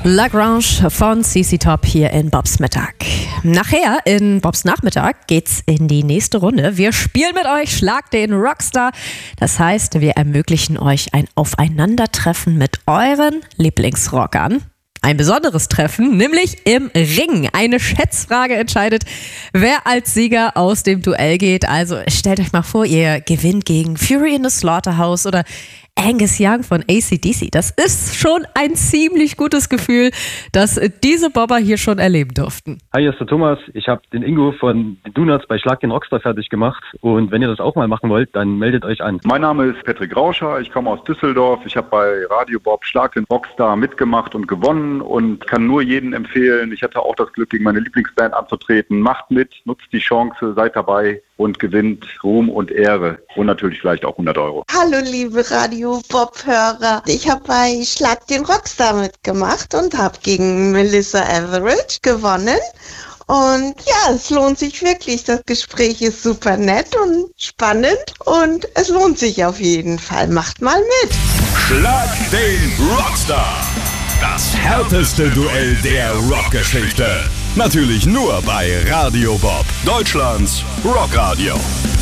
Lagrange von CC Top hier in Bobs Mittag. Nachher in Bobs Nachmittag geht's in die nächste Runde. Wir spielen mit euch Schlag den Rockstar. Das heißt, wir ermöglichen euch ein Aufeinandertreffen mit euren Lieblingsrockern. Ein besonderes Treffen, nämlich im Ring. Eine Schätzfrage entscheidet, wer als Sieger aus dem Duell geht. Also stellt euch mal vor, ihr gewinnt gegen Fury in the Slaughterhouse oder Angus Young von AC/DC. Das ist schon ein ziemlich gutes Gefühl, dass diese Bobber hier schon erleben durften. Hi, hier ist der Thomas. Ich habe den Ingo von den Donuts bei Schlag den Rockstar fertig gemacht. Und wenn ihr das auch mal machen wollt, dann meldet euch an. Mein Name ist Patrick Rauscher. Ich komme aus Düsseldorf. Ich habe bei Radio Bob Schlag den Rockstar mitgemacht und gewonnen und kann nur jedem empfehlen. Ich hatte auch das Glück, gegen meine Lieblingsband anzutreten. Macht mit, nutzt die Chance, seid dabei und gewinnt Ruhm und Ehre und natürlich vielleicht auch 100 €. Hallo liebe Radio Bob-Hörer. Ich habe bei Schlag den Rockstar mitgemacht und habe gegen Melissa Etheridge gewonnen. Und ja, es lohnt sich wirklich. Das Gespräch ist super nett und spannend und es lohnt sich auf jeden Fall. Macht mal mit. Schlag den Rockstar. Das härteste Duell der Rockgeschichte. Natürlich nur bei Radio Bob, Deutschlands Rockradio.